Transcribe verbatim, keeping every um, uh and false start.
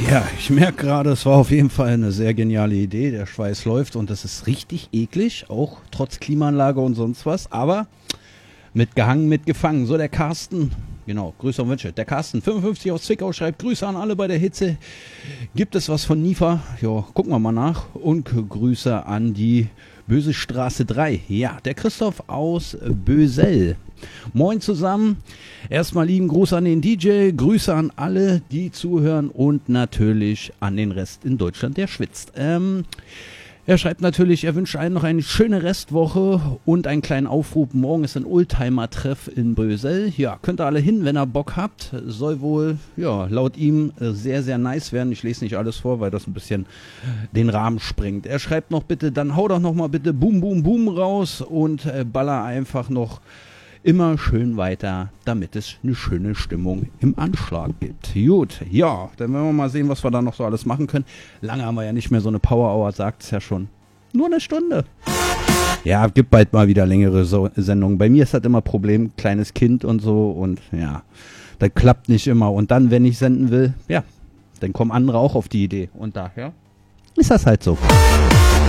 Ja, ich merke gerade, es war auf jeden Fall eine sehr geniale Idee. Der Schweiß läuft und es ist richtig eklig, auch trotz Klimaanlage und sonst was. Aber mitgehangen, mitgefangen. So, der Carsten, genau, Grüße und Wünsche. Der Carsten, fünfundfünfzig aus Zwickau, schreibt Grüße an alle bei der Hitze. Gibt es was von Nifa? Ja, gucken wir mal nach. Und Grüße an die Böse Straße drei. Ja, der Christoph aus Bösel. Moin zusammen. Erstmal lieben Gruß an den D J, Grüße an alle, die zuhören und natürlich an den Rest in Deutschland, der schwitzt. Ähm, er schreibt natürlich, er wünscht einen noch eine schöne Restwoche und einen kleinen Aufruf. Morgen ist ein Oldtimer-Treff in Bösel. Ja, könnt ihr alle hin, wenn ihr Bock habt. Soll wohl, ja, laut ihm sehr, sehr nice werden. Ich lese nicht alles vor, weil das ein bisschen den Rahmen sprengt. Er schreibt noch bitte, dann hau doch noch mal bitte Boom, Boom, Boom raus und äh, baller einfach noch immer schön weiter, damit es eine schöne Stimmung im Anschlag gibt. Gut, ja, dann werden wir mal sehen, was wir da noch so alles machen können. Lange haben wir ja nicht mehr so eine Power Hour, sagt es ja schon. Nur eine Stunde. Ja, gibt bald mal wieder längere so Sendungen. Bei mir ist das immer Problem, kleines Kind und so und ja, das klappt nicht immer. Und dann, wenn ich senden will, ja, dann kommen andere auch auf die Idee. Und daher ist das halt so.